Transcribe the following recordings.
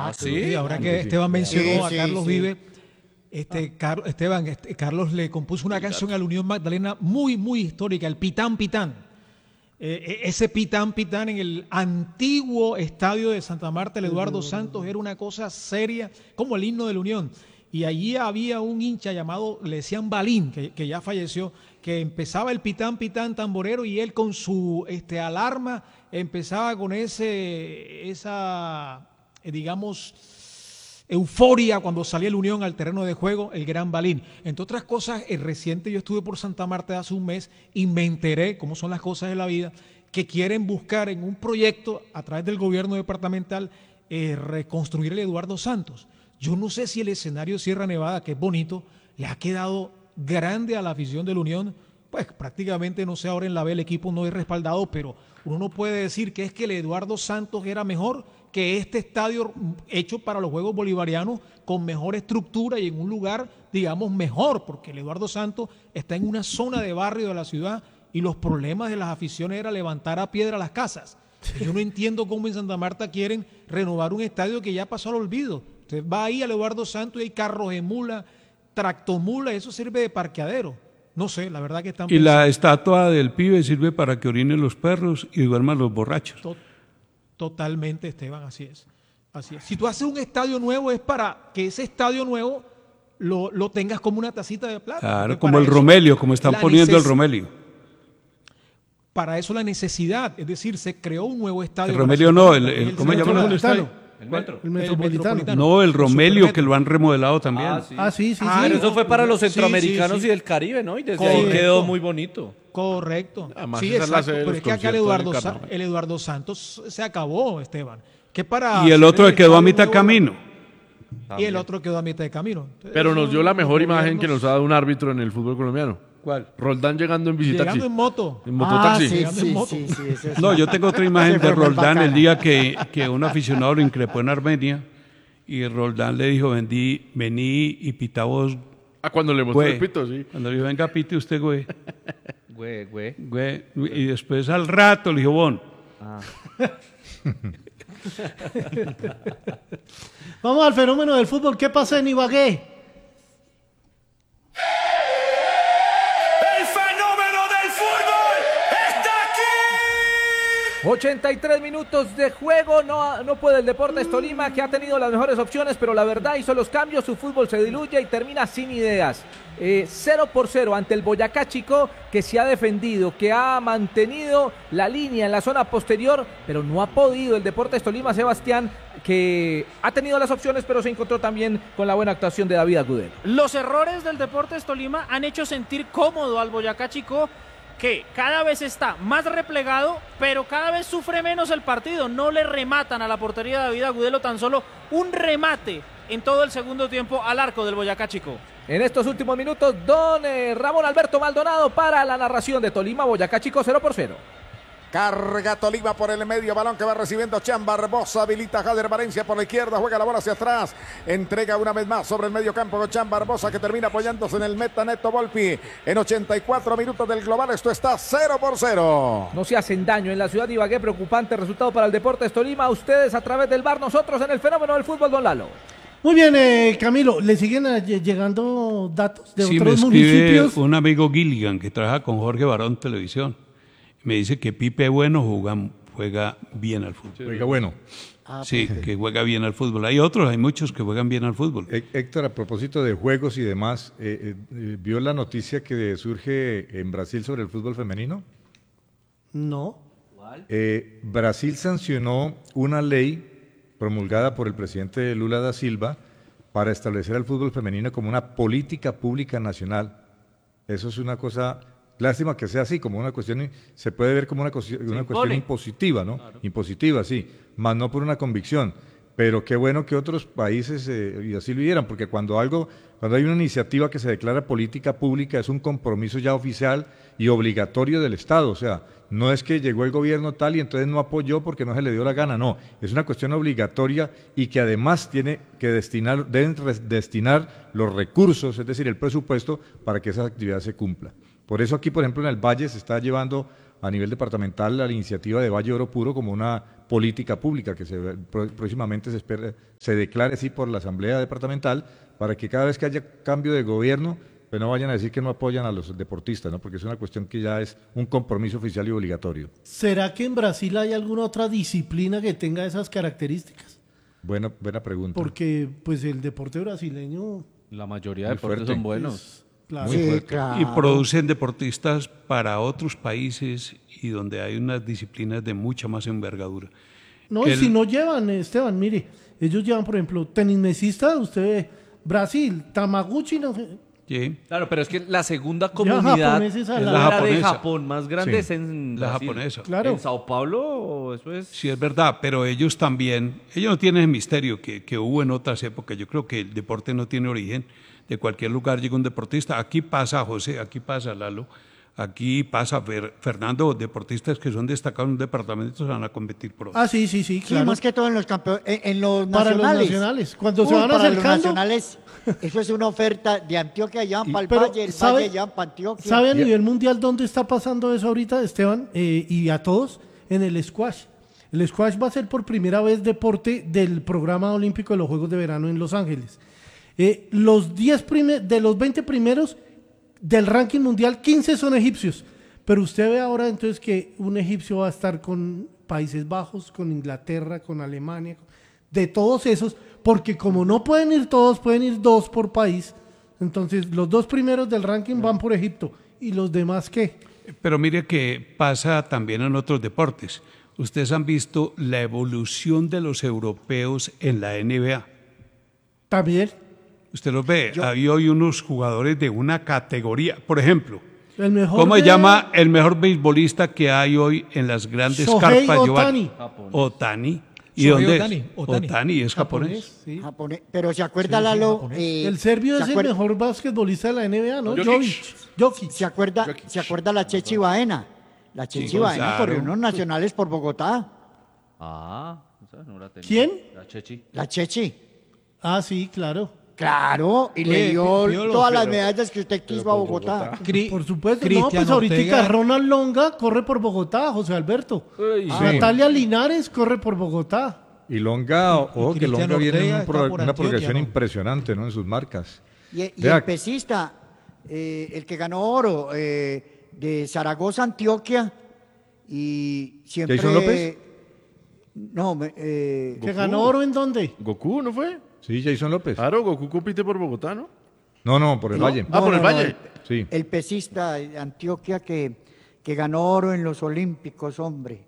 ¿sí? Ahora que Esteban mencionó a Carlos sí. Vive, Carlos le compuso una canción a la Unión Magdalena muy, muy histórica, el Pitán Pitán. Ese Pitán Pitán en el antiguo estadio de Santa Marta, el Eduardo Santos, era una cosa seria, como el himno de la Unión. Y allí había un hincha llamado, le decían Balín, que ya falleció, que empezaba el Pitán Pitán tamborero y él con su alarma empezaba con esa digamos, euforia cuando salía la Unión al terreno de juego, el gran Balín. Entre otras cosas, reciente yo estuve por Santa Marta hace un mes y me enteré cómo son las cosas de la vida, que quieren buscar en un proyecto a través del gobierno departamental reconstruir el Eduardo Santos. Yo no sé si el escenario de Sierra Nevada, que es bonito, le ha quedado grande a la afición de la Unión. Pues prácticamente, no sé, ahora en la B el equipo no es respaldado, pero uno no puede decir que es que el Eduardo Santos era mejor que este estadio hecho para los Juegos Bolivarianos, con mejor estructura y en un lugar, digamos, mejor, porque el Eduardo Santos está en una zona de barrio de la ciudad y los problemas de las aficiones era levantar a piedra las casas. Yo no entiendo cómo en Santa Marta quieren renovar un estadio que ya pasó al olvido. Usted va ahí al Eduardo Santos y hay carros de mula, tractomula, eso sirve de parqueadero. No sé, la verdad que están Y la estatua del pibe sirve para que orinen los perros y duerman los borrachos. Totalmente, Esteban, así es. Así es. Si tú haces un estadio nuevo es para que ese estadio nuevo lo tengas como una tacita de plata. Claro, como el Romelio, como están poniendo el Romelio. Para eso la necesidad, es decir, se creó un nuevo estadio. El Romelio no, ¿cómo se llama? El Metropolitano. No, el Romelio, que lo han remodelado también. Sí. Pero eso fue para los centroamericanos y del Caribe, ¿no? Y desde ahí quedó muy bonito. Correcto. Además, sí, exacto. Pero es que acá el Eduardo Santos se acabó, Esteban. Y el otro quedó a mitad de camino. Y el otro quedó a mitad de camino. Entonces, pero nos dio la mejor imagen que nos ha dado un árbitro en el fútbol colombiano. ¿Cuál? Roldán llegando en visitaxi. Llegando en moto. En mototaxi. Sí. No, yo tengo otra imagen de Roldán el día que un aficionado lo increpó en Armenia y Roldán le dijo, vení y pita vos. Cuando le mostró güey. el pito, sí. Cuando le dijo, venga, pite usted, güey. Güey. Y después al rato le dijo, bon. Vamos al fenómeno del fútbol. ¿Qué pasa en Ibagué? ¡El fenómeno del fútbol está aquí! 83 minutos de juego, no puede el Deportes Tolima, que ha tenido las mejores opciones, pero la verdad hizo los cambios, su fútbol se diluye y termina sin ideas. 0-0 ante el Boyacá Chicó, que se ha defendido, que ha mantenido la línea en la zona posterior, pero no ha podido el Deportes Tolima, Sebastián, que ha tenido las opciones, pero se encontró también con la buena actuación de David Agudelo. Los errores del Deportes Tolima han hecho sentir cómodo al Boyacá Chicó, que cada vez está más replegado, pero cada vez sufre menos el partido. No le rematan a la portería de David Agudelo, tan solo un remate en todo el segundo tiempo al arco del Boyacá Chicó. En estos últimos minutos, don Ramón Alberto Maldonado para la narración de Tolima, Boyacá Chicó 0-0. Carga Tolima por el medio, balón que va recibiendo Chan Barbosa, habilita Jader Valencia por la izquierda, juega la bola hacia atrás, entrega una vez más sobre el medio campo con Chan Barbosa, que termina apoyándose en el meta Neto Volpi. En 84 minutos del global, esto está 0-0. No se hacen daño en la ciudad de Ibagué, preocupante resultado para el Deportes Tolima. Ustedes a través del VAR, nosotros en el fenómeno del fútbol, don Lalo. Muy bien, Camilo, ¿le siguen llegando datos de Sí, otros me escribe municipios? un amigo Gilligan que trabaja con Jorge Barón Televisión. Me dice que Pipe Bueno juega bien al fútbol. Oiga, bueno. Sí, que juega bien al fútbol. Hay muchos que juegan bien al fútbol. Héctor, a propósito de juegos y demás, ¿vio la noticia que surge en Brasil sobre el fútbol femenino? No. Brasil sancionó una ley promulgada por el presidente Lula da Silva para establecer al fútbol femenino como una política pública nacional. Eso es una cosa, lástima que sea así, como una cuestión, se puede ver como una cuestión impositiva, ¿no? Claro. Impositiva, sí, más no por una convicción. Pero qué bueno que otros países y así lo vieran, porque cuando hay una iniciativa que se declara política pública, es un compromiso ya oficial y obligatorio del Estado. O sea, no es que llegó el gobierno tal y entonces no apoyó porque no se le dio la gana, no. Es una cuestión obligatoria y que además deben destinar los recursos, es decir, el presupuesto, para que esa actividad se cumpla. Por eso aquí, por ejemplo, en el Valle se está llevando a nivel departamental la iniciativa de Valle Oro Puro como una política pública que próximamente se declare así por la Asamblea Departamental para que cada vez que haya cambio de gobierno, pues no vayan a decir que no apoyan a los deportistas, ¿no? Porque es una cuestión que ya es un compromiso oficial y obligatorio. ¿Será que en Brasil hay alguna otra disciplina que tenga esas características? Buena pregunta. Porque pues el deporte brasileño... La mayoría de Muy deportes fuerte. son buenos. Claro. Sí, claro. Y producen deportistas para otros países y donde hay unas disciplinas de mucha más envergadura. No, y si no llevan, Esteban, mire, ellos llevan, por ejemplo, tenismesista, usted ve, Brasil, Tamaguchi, no sé. Sí. Claro, pero es que la segunda Ya comunidad japoneses a la- La de japonesa. Japón más grande Sí. es en La Brasil. japonesa. Claro. En Sao Paulo, eso es... Sí, es verdad, pero ellos también, ellos no tienen el misterio que hubo en otras épocas. Yo creo que el deporte no tiene origen. De cualquier lugar llega un deportista. Aquí pasa José, aquí pasa Lalo, aquí pasa Fernando, deportistas que son destacados en un departamento se van a competir por otro. Ah, sí, Sí, claro. más que todo en los en los Para los nacionales. nacionales. Cuando se Uy, van para los acercando... nacionales, eso es una oferta de Antioquia, llevan para el Pero, Valle, el Valle llevan para Antioquia. ¿Sabe a nivel mundial dónde está pasando eso ahorita, Esteban? Y a todos, en el squash. El squash va a ser por primera vez deporte del programa olímpico de los Juegos de Verano en Los Ángeles. Los 10 de los 20 primeros del ranking mundial, 15 son egipcios. Pero usted ve ahora entonces que un egipcio va a estar con Países Bajos, con Inglaterra, con Alemania, de todos esos, porque como no pueden ir todos, pueden ir 2 por país. Entonces los 2 primeros del ranking van por Egipto. ¿Y los demás qué? Pero mire que pasa también en otros deportes. Ustedes han visto la evolución de los europeos en la NBA. También. Usted los ve, hay hoy unos jugadores de una categoría. Por ejemplo, El mejor ¿cómo se de- llama el mejor beisbolista que hay hoy en las grandes Shohei carpas? Ohtani. Ohtani. ¿Y Shohei dónde Ohtani, es? Ohtani. Ohtani es japonés. Sí. Japonés. Pero se acuerda, Lalo. El serbio ¿se es el acuerda- mejor basquetbolista de la NBA, ¿no? Jokic. ¿Se acuerda la Chechi Baena? La Chechi Baena claro. corrió unos nacionales por Bogotá. Ah, esa no la tenía. ¿Quién? La Chechi. La Chechi. Ah, sí, claro. Claro, y le Oye, dio Piolo, todas las medallas que usted quiso a Bogotá. Por supuesto. Cristian No, pues ahorita Ortega. Ronald Longa corre por Bogotá, José Alberto. Uy, Sí. Natalia Linares corre por Bogotá. Y Longa, ojo que Cristian Longa viene en Ortega un está por una Antioquia, progresión ¿no? impresionante, ¿no? En sus marcas. Y Vea. el pesista, el que ganó oro, de Zaragoza, Antioquia, y siempre... ¿Jason López? No, ¿Que ganó oro en dónde? ¿Goku no fue? Sí, Jason López. Claro, Goku compite por Bogotá, ¿no? No, por el Valle. Ah, por el Valle. Sí. el pesista de Antioquia que ganó oro en los Olímpicos, hombre.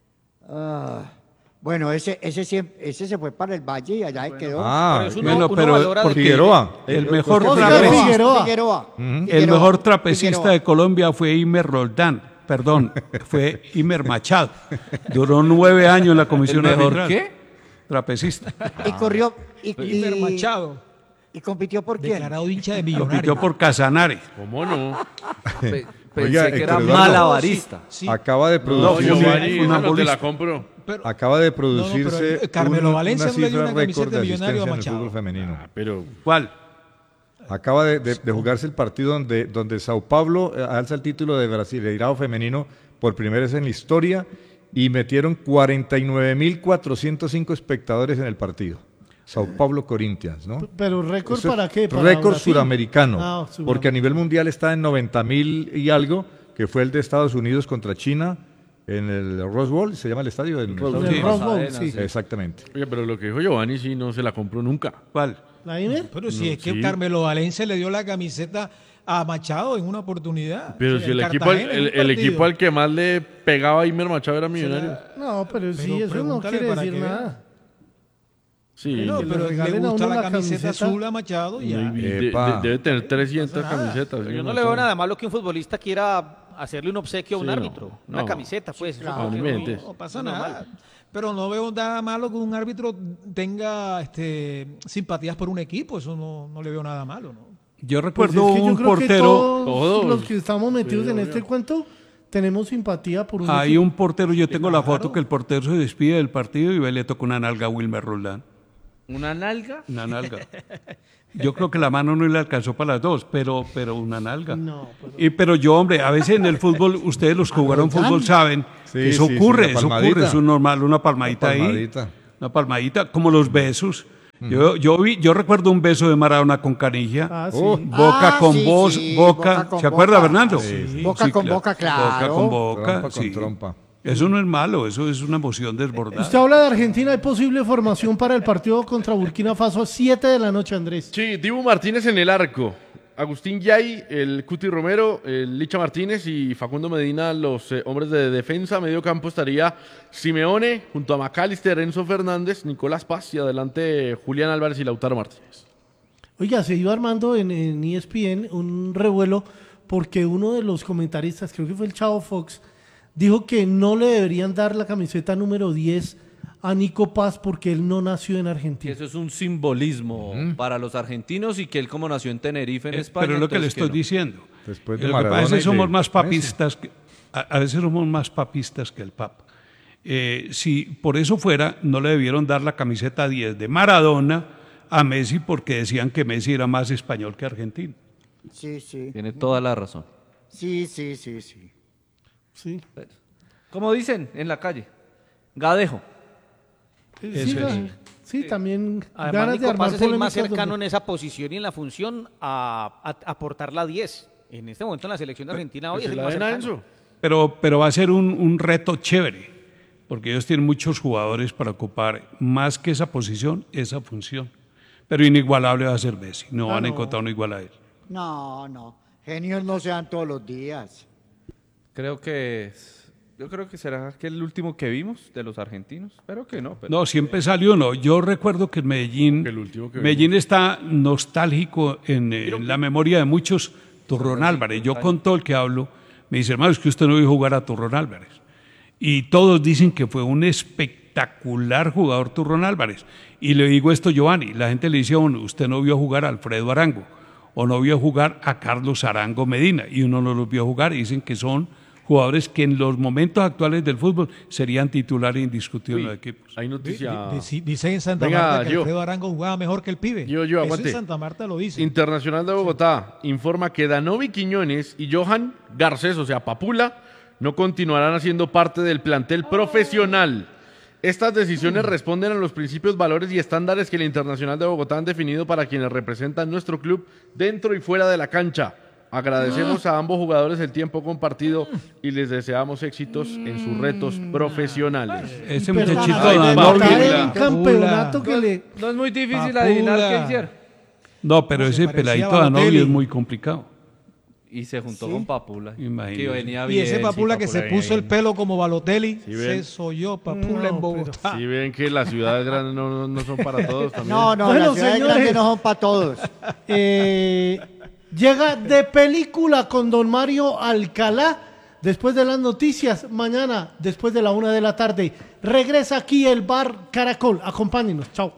Ah, bueno, ese se fue para el Valle y allá se quedó. Ah, Pero es uno- Bueno, uno pero valora porque Figueroa. el mejor Oscar trapecista, Figueroa. el mejor trapecista de Colombia fue Imer Roldán. Perdón, fue Imer Machado. Duró 9 años en la comisión ¿El mejor arbitral. qué? Trapecista. Y corrió. Iber Machado, ¿Y compitió por quién? declarado hincha de Compitió Millonarios. por Casanare. ¿Cómo no? Pensé Oiga, que era Héctor Eduardo. malabarista. Sí. Acaba de No, producirse, Giovanni, una no te bolista. la compro. Pero- acaba de No, no, producirse pero Carmelo una Valencia no le dio cifra una camiseta récord de de millonario a asistencia en el Machado. fútbol femenino. Pero ¿Cuál? Acaba de jugarse el partido donde Sao Paulo alza el título de Brasileirao femenino por primera vez en la historia y metieron 49.405 espectadores en el partido. Sao Paulo Corinthians, ¿no? Pero récord Eso es para qué? ¿Para récord Brasil? suramericano, Ah, porque a nivel mundial está en 90.000 y algo, que fue el de Estados Unidos contra China en el Rose Bowl, se llama el estadio del En el Rose Bowl, sí. Exactamente. oye, pero lo que dijo Giovanni sí no se la compró nunca. ¿Cuál? ¿La Imer? Pero si es que sí. Carmelo Valencia le dio la camiseta a Machado en una oportunidad. Pero Sí, si en el equipo, Cartagena, en un el partido. equipo al que más le pegaba a Imer Machado era Millonario. No, pero sí, Pero eso no pregúntale quiere para decir que vea. nada. Sí. No, que le pero le regalen a gusta uno la la camiseta camiseta. azul a Machado y ya. Epa. Debe tener 300 camisetas. Pero sí, yo no Machado. le veo nada malo que un futbolista quiera hacerle un obsequio a un Sí, no, árbitro. Una no. camiseta, pues. eso claro. es No, porque ni mentes. No pasa nada. Pero no veo nada malo que un árbitro tenga simpatías por un equipo. Eso no le veo nada malo, ¿no? Yo Pues recuerdo es que yo un creo que portero. todos los que estamos metidos en este cuento tenemos simpatía por un Hay equipo. un portero, yo tengo la foto que el portero se despide del partido y ve, le toca una nalga a Wilmer Roldán. ¿Una nalga? Una nalga. Yo creo que la mano no le alcanzó para las dos, pero una nalga. No, pero yo, hombre, a veces en el fútbol, ustedes los que jugaron fútbol saben que eso ocurre, eso es normal, una palmadita ahí. Una palmadita, como los besos. Yo recuerdo un beso de Maradona con Canilla. Boca con voz, boca. ¿Se acuerda, Bernardo? Sí. Boca con boca, claro. Boca con boca, Trompa con trompa. Eso no es malo, eso es una emoción desbordada. Usted habla de Argentina, hay posible formación para el partido contra Burkina Faso a 7 de la noche, Andrés. Sí, Dibu Martínez en el arco. Agustín Yay, el Cuti Romero, el Licha Martínez y Facundo Medina, los hombres de defensa. Medio campo estaría Simeone junto a McAllister, Enzo Fernández, Nicolás Paz y adelante Julián Álvarez y Lautaro Martínez. Oiga, se iba armando en ESPN un revuelo porque uno de los comentaristas, creo que fue el Chavo Fox, dijo que no le deberían dar la camiseta número 10 a Nico Paz porque él no nació en Argentina. Eso es un simbolismo para los argentinos y que él como nació en Tenerife, en España. Pero es lo que le estoy no. diciendo. Después de Lo que Maradona pasa es que somos y de más papistas, a veces somos más papistas que el Papa. Si por eso fuera, no le debieron dar la camiseta 10 de Maradona a Messi porque decían que Messi era más español que argentino. Sí. Tiene toda la razón. Sí. Como dicen en la calle, Gadejo. Sí, también Además, ganas de Nico armar Paz es el más polémicas cercano donde- en esa posición y en la función a aportar la 10. En este momento en la selección de Argentina hoy es el más cercano. Pero va a ser un reto chévere, porque ellos tienen muchos jugadores para ocupar más que esa posición, esa función. Pero inigualable va a ser Messi, no van a encontrar uno igual a él. No. Genios no se dan todos los días. Yo creo que será que el último que vimos de los argentinos, pero que no. No, siempre salió uno. Yo recuerdo que en Medellín está nostálgico en la memoria de muchos Turrón Álvarez. Yo con todo el que hablo, me dice, hermano, es que usted no vio jugar a Turrón Álvarez. Y todos dicen que fue un espectacular jugador Turrón Álvarez. Y le digo esto, Giovanni, la gente le dice, bueno, usted no vio jugar a Alfredo Arango, o no vio jugar a Carlos Arango Medina, y uno no los vio jugar, y dicen que son jugadores que en los momentos actuales del fútbol serían titulares indiscutibles en los equipos. Hay noticia. Dice en Santa Venga, Marta que yo. Alfredo Arango jugaba mejor que el pibe. Yo, Eso aguante. en Santa Marta lo dice. Internacional de Bogotá informa que Danovi Quiñones y Johan Garcés, o sea, Papula, no continuarán haciendo parte del plantel profesional. Estas decisiones responden a los principios, valores y estándares que el Internacional de Bogotá han definido para quienes representan nuestro club dentro y fuera de la cancha. Agradecemos a ambos jugadores el tiempo compartido y les deseamos éxitos en sus retos profesionales. Ese Pero muchachito para Danovi- rematar el campeonato que le... No es muy difícil Papula. adivinar qué hicieron. No, pero Se ese parecía peladito a Danovi Balotelli. es muy complicado. Y se juntó con Papula. Imagínese. Que venía Y bien. ese Papula que se puso el pelo como Balotelli, Sí, se ven. soyó Papula en Bogotá. Si ven que las ciudades grandes no son para todos también. No, Bueno, las ciudades señores. grandes no son para todos. Llega de película con don Mario Alcalá. Después de las noticias, mañana, después de la 1 de la tarde, regresa aquí el Bar Caracol. Acompáñenos. Chao.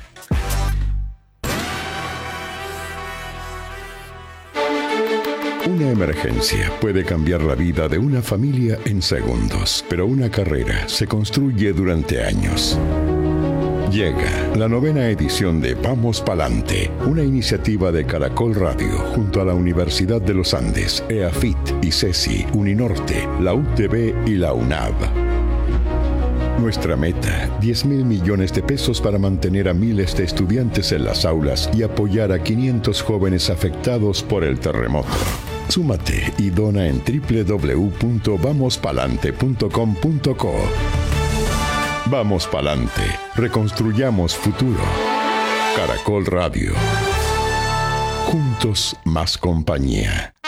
Una emergencia puede cambiar la vida de una familia en segundos, pero una carrera se construye durante años. Llega la 9ª edición de Vamos Palante, una iniciativa de Caracol Radio junto a la Universidad de los Andes, EAFIT, ICESI, Uninorte, la UTB y la UNAV. Nuestra meta, 10.000 millones de pesos para mantener a miles de estudiantes en las aulas y apoyar a 500 jóvenes afectados por el terremoto. Súmate y dona en www.vamospalante.com.co. Vamos Palante, reconstruyamos futuro. Caracol Radio. Juntos más compañía.